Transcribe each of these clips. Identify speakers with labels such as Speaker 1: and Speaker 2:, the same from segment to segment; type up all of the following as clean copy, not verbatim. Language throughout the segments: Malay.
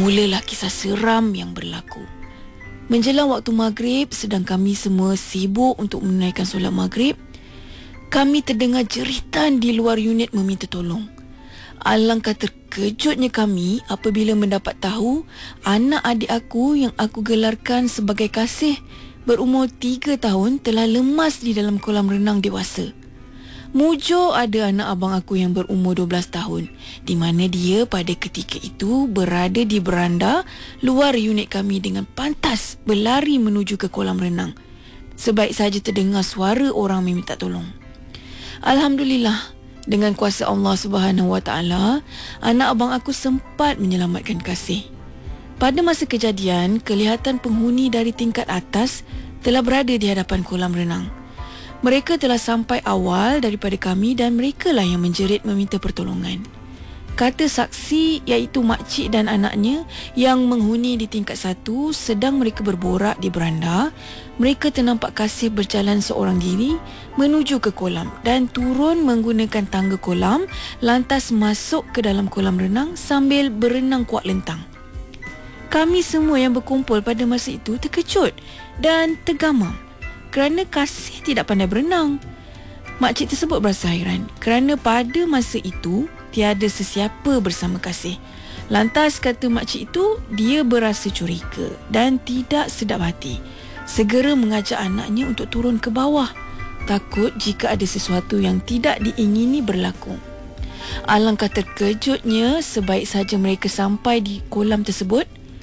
Speaker 1: Mulalah kisah seram yang berlaku. Menjelang waktu maghrib, sedang kami semua sibuk untuk menunaikan solat maghrib, kami terdengar jeritan di luar unit meminta tolong. Alangkah terkejutnya kami apabila mendapat tahu anak adik aku yang aku gelarkan sebagai Kasih berumur 3 tahun telah lemas di dalam kolam renang dewasa. Mujur ada anak abang aku yang berumur 12 tahun, di mana dia pada ketika itu berada di beranda luar unit kami dengan pantas berlari menuju ke kolam renang. Sebaik saja terdengar suara orang meminta tolong. Alhamdulillah, dengan kuasa Allah Subhanahu Wa Taala, anak abang aku sempat menyelamatkan Kasih. Pada masa kejadian, kelihatan penghuni dari tingkat atas telah berada di hadapan kolam renang. Mereka telah sampai awal daripada kami dan merekalah yang menjerit meminta pertolongan. Kata saksi iaitu makcik dan anaknya yang menghuni di tingkat 1, sedang mereka berborak di beranda, mereka ternampak Kasih berjalan seorang diri menuju ke kolam dan turun menggunakan tangga kolam, lantas masuk ke dalam kolam renang sambil berenang kuat lentang. Kami semua yang berkumpul pada masa itu terkejut dan tergamam kerana Kasih tidak pandai berenang. Makcik tersebut berasa hairan kerana pada masa itu tiada sesiapa bersama Kasih. Lantas kata makcik itu, dia berasa curiga dan tidak sedap hati. Segera mengajak anaknya untuk turun ke bawah, takut jika ada sesuatu yang tidak diingini berlaku. Alangkah terkejutnya sebaik saja mereka sampai di kolam tersebut,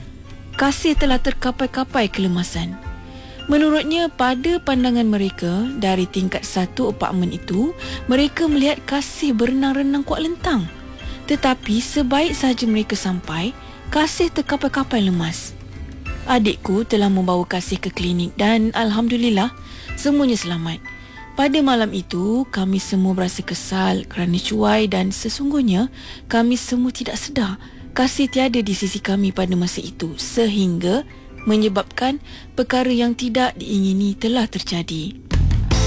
Speaker 1: Kasih telah terkapai-kapai kelemasan. Menurutnya, pada pandangan mereka dari tingkat 1 apartmen itu, mereka melihat Kasih berenang-renang kuat lentang. Tetapi sebaik saja mereka sampai, Kasih terkapai-kapai lemas. Adikku telah membawa Kasih ke klinik dan Alhamdulillah, semuanya selamat. Pada malam itu, kami semua berasa kesal kerana cuai dan sesungguhnya kami semua tidak sedar Kasih tiada di sisi kami pada masa itu, sehingga menyebabkan perkara yang tidak diingini telah terjadi.